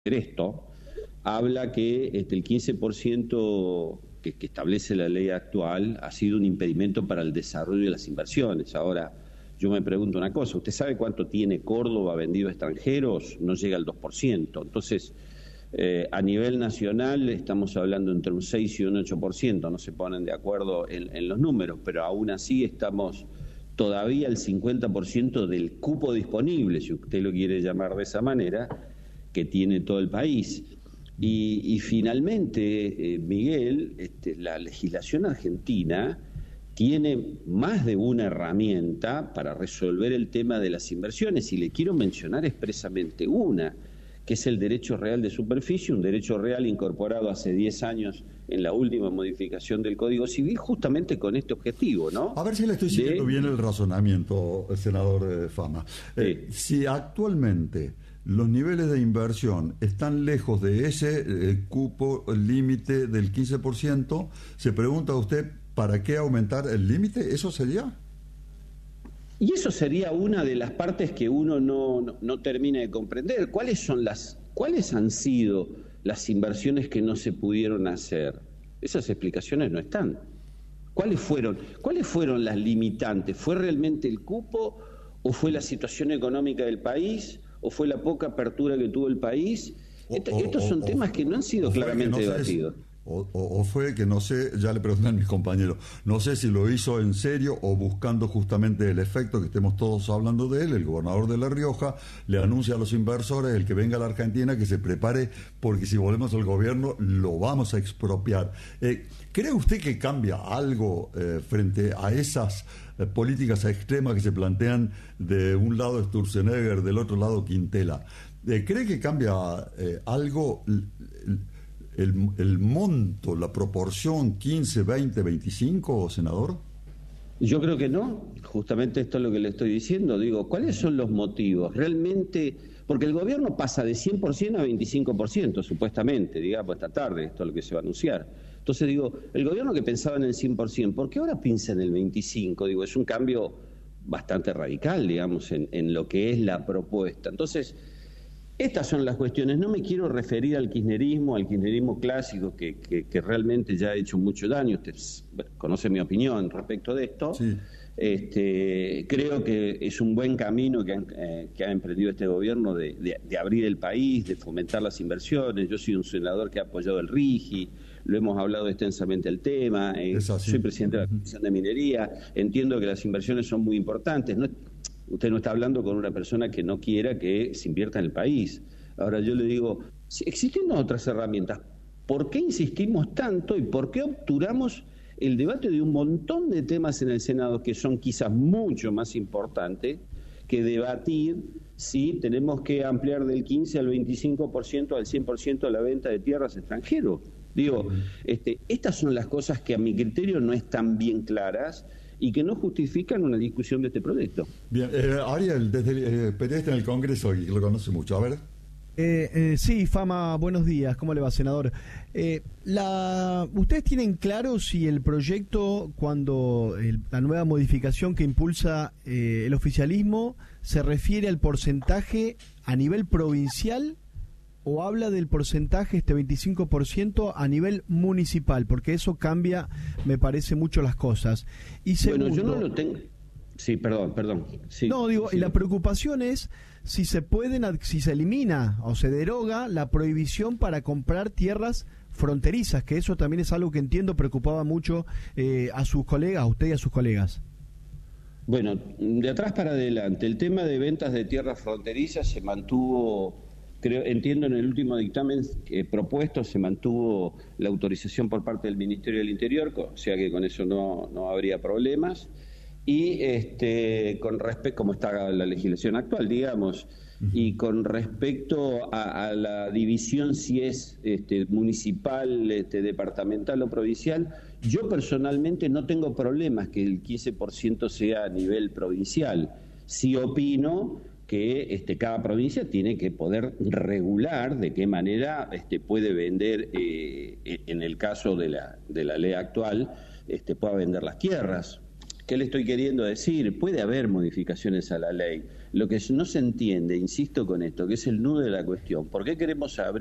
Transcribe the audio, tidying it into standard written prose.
esto, habla que el 15% que establece la ley actual ha sido un impedimento para el desarrollo de las inversiones. Ahora, yo me pregunto una cosa, ¿usted sabe cuánto tiene Córdoba vendido a extranjeros? No llega al 2%. Entonces, a nivel nacional estamos hablando entre un 6 y un 8%, no se ponen de acuerdo en los números, pero aún así estamos todavía al 50% del cupo disponible, si usted lo quiere llamar de esa manera, que tiene todo el país. Y finalmente, Miguel, la legislación argentina tiene más de una herramienta para resolver el tema de las inversiones, y le quiero mencionar expresamente una, que es el derecho real de superficie, un derecho real incorporado hace 10 años en la última modificación del Código Civil, justamente con este objetivo, ¿no? A ver si le estoy siguiendo bien el razonamiento, senador Fama. Sí. Si actualmente los niveles de inversión están lejos de ese cupo límite del 15%, se pregunta usted, ¿para qué aumentar el límite? ¿Eso sería? Y eso sería una de las partes que uno no termina de comprender. ¿Cuáles han sido las inversiones que no se pudieron hacer? Esas explicaciones no están. ¿Cuáles fueron las limitantes? ¿Fue realmente el cupo o fue la situación económica del país o fue la poca apertura que tuvo el país? Estos son temas que no han sido claramente debatidos. O fue que no sé, ya le pregunté a mis compañeros, no sé si lo hizo en serio o buscando justamente el efecto que estemos todos hablando de él. El gobernador de La Rioja le anuncia a los inversores, el que venga a la Argentina, que se prepare, porque si volvemos al gobierno lo vamos a expropiar. ¿Cree usted que cambia algo frente a esas políticas extremas que se plantean de un lado Sturzenegger, del otro lado Quintela? ¿Cree que cambia algo el monto, la proporción 15, 20, 25, senador? Yo creo que no, justamente esto es lo que le estoy diciendo. Digo, ¿cuáles son los motivos? Realmente, porque el gobierno pasa de 100% a 25%, supuestamente, digamos, esta tarde, esto es lo que se va a anunciar. Entonces digo, el gobierno que pensaba en el 100%, ¿por qué ahora piensa en el 25%? Digo, es un cambio bastante radical, digamos, en lo que es la propuesta. Entonces, estas son las cuestiones. No me quiero referir al kirchnerismo clásico, que realmente ya ha hecho mucho daño. Usted conoce mi opinión respecto de esto. Sí. Creo que es un buen camino que ha emprendido este gobierno de abrir el país, de fomentar las inversiones. Yo soy un senador que ha apoyado el RIGI, lo hemos hablado extensamente el tema. Soy presidente de la Comisión de Minería. Entiendo que las inversiones son muy importantes. Usted no está hablando con una persona que no quiera que se invierta en el país. Ahora yo le digo, si existen otras herramientas, ¿por qué insistimos tanto y por qué obturamos el debate de un montón de temas en el Senado que son quizás mucho más importantes que debatir si tenemos que ampliar del 15 al 25% al 100% la venta de tierras extranjeros? Digo, estas son las cosas que a mi criterio no están bien claras y que no justifican una discusión de este proyecto. Bien, Ariel, desde periodista en el Congreso, y que lo conoce mucho, a ver. Sí, Fama, buenos días, ¿cómo le va, senador? ¿Ustedes tienen claro si el proyecto, cuando la nueva modificación que impulsa el oficialismo, se refiere al porcentaje a nivel provincial o habla del porcentaje, 25%, a nivel municipal? Porque eso cambia, me parece, mucho las cosas. Y segundo, bueno, yo no lo tengo. Sí, perdón. Sí, no, digo, sí. Y la preocupación es si se elimina o se deroga la prohibición para comprar tierras fronterizas, que eso también es algo que entiendo preocupaba mucho a sus colegas, a usted y a sus colegas. Bueno, de atrás para adelante, el tema de ventas de tierras fronterizas se mantuvo. Entiendo en el último dictamen propuesto se mantuvo la autorización por parte del Ministerio del Interior, o sea que con eso no habría problemas. Y con respecto, como está la legislación actual, digamos, y con respecto a la división si es municipal, departamental o provincial, yo personalmente no tengo problemas que el 15% sea a nivel provincial. Sí opino que cada provincia tiene que poder regular de qué manera puede vender, en el caso de la ley actual, pueda vender las tierras. ¿Qué le estoy queriendo decir? Puede haber modificaciones a la ley. Lo que no se entiende, insisto con esto, que es el nudo de la cuestión, ¿por qué queremos abrir